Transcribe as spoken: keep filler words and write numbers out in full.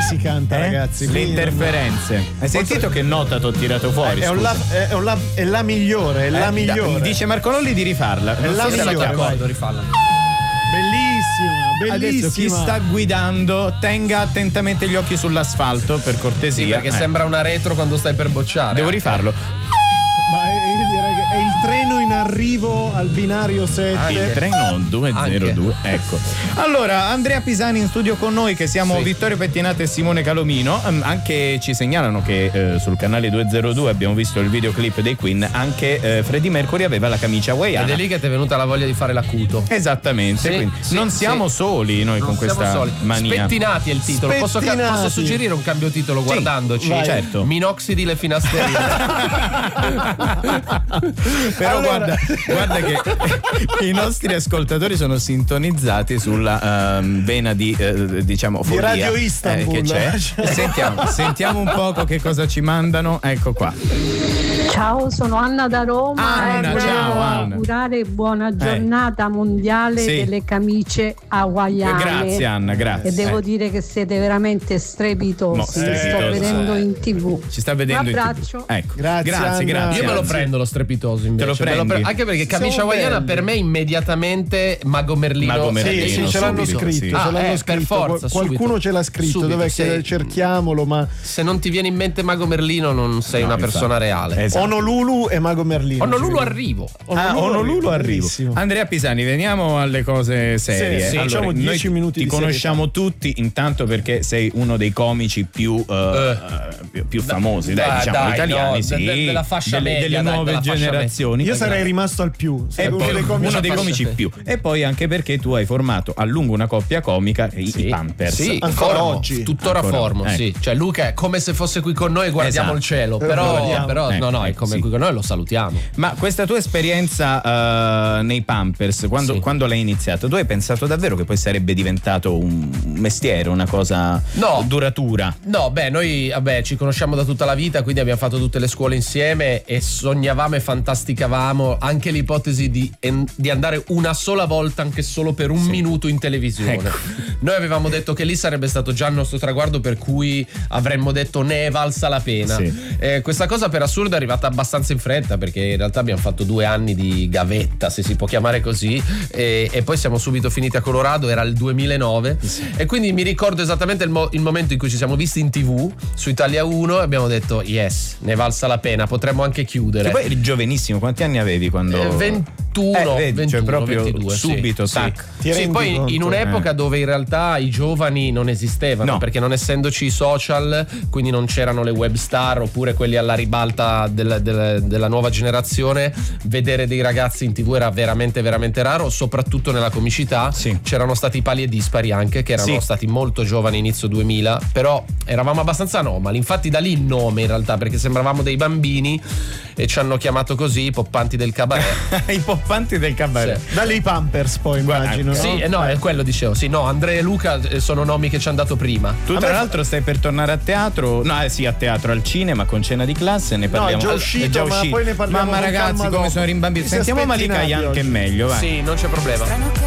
si canta, eh? ragazzi. Le interferenze. Hai sentito che nota ti ho tirato fuori? È, un la, è, un la, è la migliore, è la eh, migliore. Da, dice Marco Lolli di rifarla. È la migliore. La d'accordo, rifarla. Bellissima, bellissima. Adesso chi sta guidando tenga attentamente gli occhi sull'asfalto, per cortesia. Sì, perché eh. sembra una retro quando stai per bocciare. Devo rifarlo. Ma io direi che è il treno in arrivo al binario sette. Ah, il treno due zero due. Ecco. Allora, Andrea Pisani in studio con noi, che siamo sì. Vittorio Pettinati e Simone Calomino. Um, anche ci segnalano che eh, sul canale duecentodue abbiamo visto il videoclip dei Queen. Anche eh, Freddie Mercury aveva la camicia hawaiana. Ed è lì che ti è venuta la voglia di fare l'acuto. Esattamente. Sì, quindi sì, non siamo sì. soli noi non con questa soli. mania. Spettinati è il titolo. Posso, Spettinati. posso suggerire un cambio titolo guardandoci? Sì, certo. Minoxidil e finasteride. Però allora... guarda, guarda che i nostri ascoltatori sono sintonizzati sulla um, vena di uh, diciamo di Radio Istanbul eh, che c'è. Sentiamo, sentiamo un poco che cosa ci mandano. Ecco qua. Ciao, sono Anna da Roma. Anna, e ciao, Anna. augurare buona giornata eh. mondiale sì. delle camicie hawaiane. Grazie Anna, grazie. E devo eh. dire che siete veramente strepitosi. No, Sto vedendo in tv. Ci sta vedendo Un in abbraccio. tv. Ecco. Grazie, grazie, grazie. Io me lo prendo lo strepitoso invece. Te lo prendi? Me lo pre- anche perché camicia Siamo hawaiana belli. per me immediatamente Mago Merlino. Mago Merlino. Sì, sì, ce l'hanno subito, scritto, sì. ce Ah, l'hanno eh, scritto. per forza, Qualcuno subito. ce l'ha scritto, Subito, dov'è sì. che cerchiamolo, ma Se non ti viene in mente Mago Merlino non sei No, una infatti. persona reale. Esatto. Honolulu e Mago Merlino. Honolulu arrivo. Ah, Honolulu arrivo. Bellissimo. Andrea Pisani, veniamo alle cose serie. Sì, sì, allora, facciamo dieci noi minuti ti di conosciamo tutti, intanto perché sei uno dei comici più, uh, uh, più, più famosi, dai, dai, diciamo dai, italiani, no, sì, de- de- della fascia delle, media, delle dai, nuove della fascia generazioni. Io sarei rimasto al più. E Sei uno poi dei comici uno dei fascia comici media. più. E poi anche perché tu hai formato a lungo una coppia comica, i, Sì. i Pampers. Sì, Ancora formo, oggi. tuttora Ancora, formo, ecco. sì. Cioè Luca è come se fosse qui con noi e guardiamo Esatto. il cielo, Eh, però, guardiamo. però Ecco, no, no, è ecco, come sì. qui con noi lo salutiamo. Ma questa tua esperienza uh, nei Pampers, quando, Sì. quando l'hai iniziato, tu hai pensato davvero che poi sarebbe diventato un mestiere, una cosa No. duratura? No, beh, noi vabbè, ci conosciamo da tutta la vita, quindi abbiamo fatto tutte le scuole insieme e sognavamo e fantasticavamo anche l'ipotesi di, en- di andare una sola volta, anche solo per un Sì. minuto in televisione. Ecco. Noi avevamo detto che lì sarebbe stato già il nostro traguardo, per cui avremmo detto ne è valsa la pena. Sì. Eh, questa cosa per assurdo è arrivata abbastanza in fretta, perché in realtà abbiamo fatto due anni di gavetta, se si può chiamare così, e, e poi siamo subito finiti a Colorado, era il duemilanove, sì. E quindi mi ricordo esattamente il, mo- il momento in cui ci siamo visti in tv su Italia uno e abbiamo detto yes, ne è valsa la pena, potremmo anche chiudere. Che poi eri giovanissimo, quanti anni avevi quando? Eh, ventuno, Eh, vedi, ventuno, cioè proprio ventidue, subito, sì, tac. sì. Ti Sì, rendi poi conto? in un'epoca Eh. dove in realtà i giovani non esistevano, No. perché non essendoci i social, quindi non c'erano le web star oppure quelli alla ribalta del, del, della nuova generazione, vedere dei ragazzi in tv era veramente veramente raro, soprattutto nella comicità. Sì. C'erano stati i Pali e Dispari anche, che erano Sì. stati molto giovani, inizio duemila, però eravamo abbastanza anomali, infatti da lì il nome in realtà, perché sembravamo dei bambini e ci hanno chiamato così i poppanti del cabaret. I poppanti del cabaret. Sì. Dalle i Pampers poi immagino, Sì, no? eh, no, è quello dicevo. Sì, no, Andrea e Luca eh, sono nomi che ci hanno dato prima. Tu A tra me- l'altro stai per tornare a teatro, no eh, sì a teatro, al cinema con Cena di classe, ne parliamo. è già uscito, ma poi ne parliamo Mamma con ragazzi calma come dopo. sono rimbambiti. Si è Sentiamo Malika spettinati Yan che è oggi. meglio, vai. Sì, non c'è problema.